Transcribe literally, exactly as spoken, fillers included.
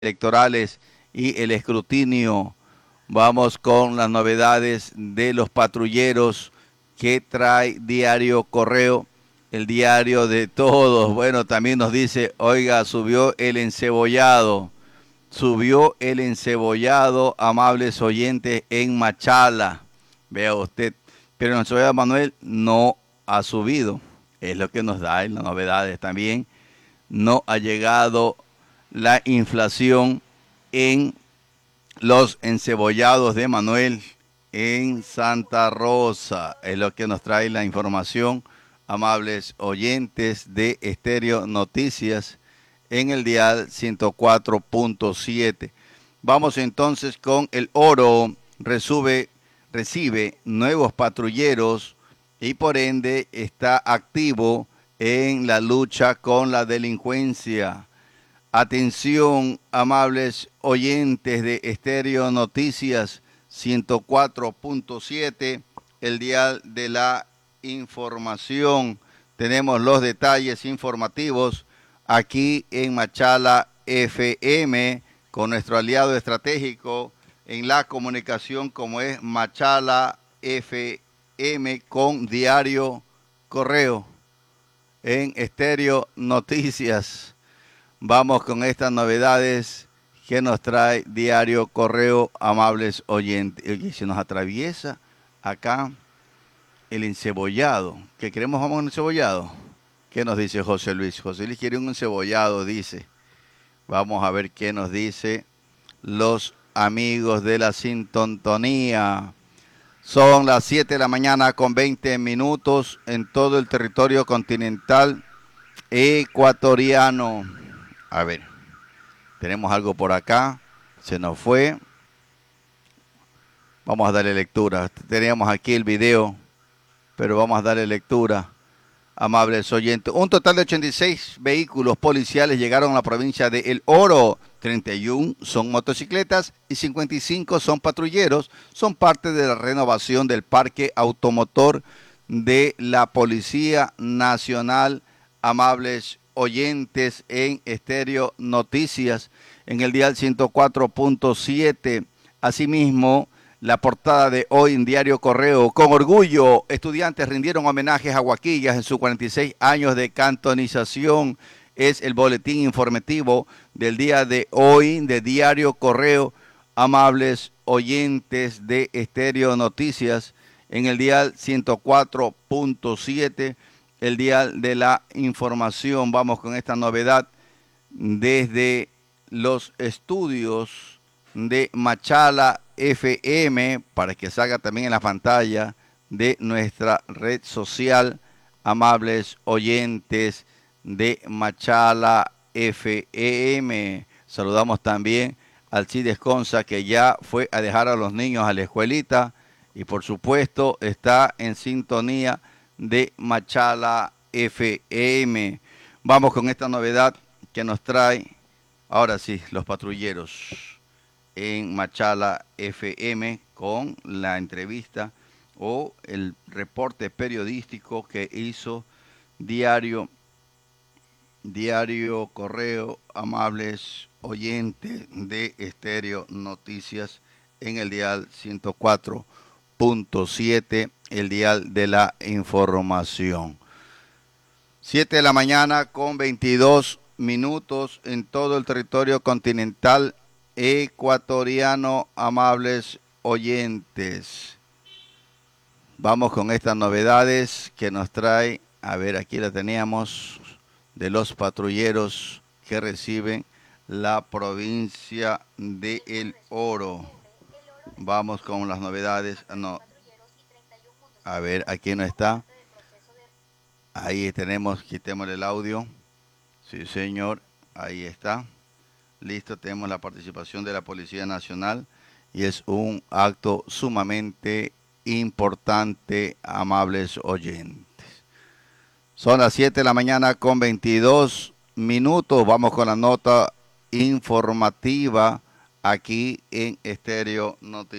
electorales y el escrutinio. Vamos con las novedades de los patrulleros que trae Diario Correo, el diario de todos. Bueno, también nos dice, oiga, subió el encebollado, subió el encebollado, amables oyentes, en Machala. Vea usted, pero el encebollado Manuel no ha subido, es lo que nos da en las novedades también. No ha llegado la inflación en los encebollados de Manuel en Santa Rosa. Es lo que nos trae la información, amables oyentes de Estéreo Noticias en el dial ciento cuatro punto siete. Vamos entonces con el oro. Resube, recibe nuevos patrulleros y por ende está activo en la lucha con la delincuencia. Atención, amables oyentes de Estéreo Noticias ciento cuatro punto siete, el dial de la información. Tenemos los detalles informativos aquí en Machala F M con nuestro aliado estratégico en la comunicación como es Machala F M con Diario Correo en Estéreo Noticias. Vamos con estas novedades que nos trae Diario Correo, amables oyentes. Y se nos atraviesa acá el encebollado. ¿Qué queremos? Vamos con el encebollado. ¿Qué nos dice José Luis? José Luis quiere un encebollado, dice. Vamos a ver qué nos dice los amigos de la sintonía. Son las siete de la mañana con veinte minutos en todo el territorio continental ecuatoriano. A ver, tenemos algo por acá, se nos fue. Vamos a darle lectura. Teníamos aquí el video, pero vamos a darle lectura. Amables oyentes, un total de ochenta y seis vehículos policiales llegaron a la provincia de El Oro. treinta y uno son motocicletas y cincuenta y cinco son patrulleros. Son parte de la renovación del parque automotor de la Policía Nacional. Amables oyentes en Estéreo Noticias en el dial ciento cuatro punto siete. Asimismo, la portada de hoy en Diario Correo. Con orgullo, estudiantes rindieron homenajes a Guaquillas en sus cuarenta y seis años de cantonización. Es el boletín informativo del día de hoy de Diario Correo. Amables oyentes de Estéreo Noticias en el dial ciento cuatro punto siete, el dial de la información. Vamos con esta novedad desde los estudios de Machala F M, para que salga también en la pantalla de nuestra red social, amables oyentes de Machala F M. Saludamos también al Cides Conza, que ya fue a dejar a los niños a la escuelita y por supuesto está en sintonía de Machala F M. Vamos con esta novedad que nos trae, ahora sí, los patrulleros en Machala F M con la entrevista o el reporte periodístico que hizo Diario, Diario Correo, amables oyentes de Estéreo Noticias en el dial ciento cuatro punto siete, el dial de la información. siete de la mañana con veintidós minutos en todo el territorio continental ecuatoriano, amables oyentes. Vamos con estas novedades que nos trae, a ver, aquí la teníamos, de los patrulleros que reciben la provincia de El Oro. Vamos con las novedades, no, a ver, aquí no está. Ahí tenemos, quitémosle el audio. Sí, señor, ahí está. Listo, tenemos la participación de la Policía Nacional y es un acto sumamente importante, amables oyentes. Son las siete de la mañana con veintidós minutos. Vamos con la nota informativa aquí en Estéreo Noticias.